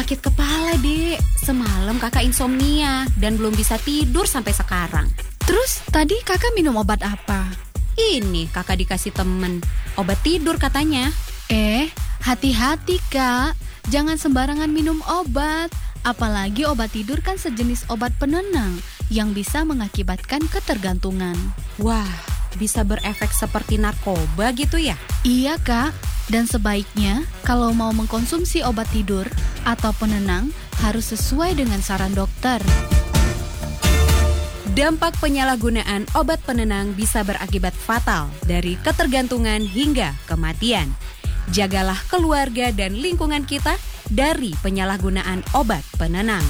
sakit kepala, Dek. Semalam kakak insomnia dan belum bisa tidur sampai sekarang. Terus tadi kakak minum obat apa? Ini kakak dikasih temen, obat tidur katanya. Hati-hati Kak. Jangan sembarangan minum obat. Apalagi obat tidur kan sejenis obat penenang yang bisa mengakibatkan ketergantungan. Wah, bisa berefek seperti narkoba gitu ya? Iya Kak, dan sebaiknya kalau mau mengkonsumsi obat tidur atau penenang harus sesuai dengan saran dokter. Dampak penyalahgunaan obat penenang bisa berakibat fatal dari ketergantungan hingga kematian. Jagalah keluarga dan lingkungan kita dari penyalahgunaan obat penenang.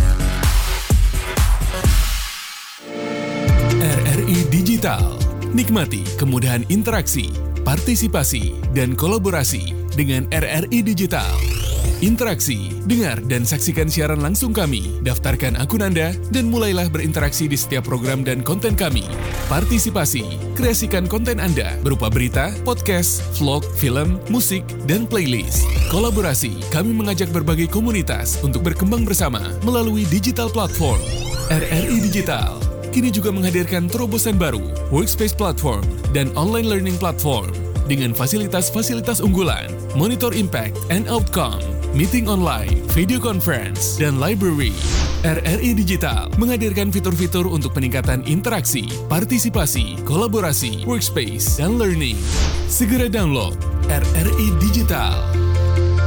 RRI Digital. Nikmati kemudahan interaksi, partisipasi, dan kolaborasi dengan RRI Digital. Interaksi, dengar dan saksikan siaran langsung kami, daftarkan akun Anda, dan mulailah berinteraksi di setiap program dan konten kami. Partisipasi, kreasikan konten Anda berupa berita, podcast, vlog, film, musik, dan playlist. Kolaborasi, kami mengajak berbagai komunitas untuk berkembang bersama melalui digital platform. RRI Digital kini juga menghadirkan terobosan baru, workspace platform, dan online learning platform dengan fasilitas-fasilitas unggulan, monitor impact and outcome, meeting online, video conference, dan library. RRI Digital menghadirkan fitur-fitur untuk peningkatan interaksi, partisipasi, kolaborasi, workspace, dan learning. Segera download RRI Digital.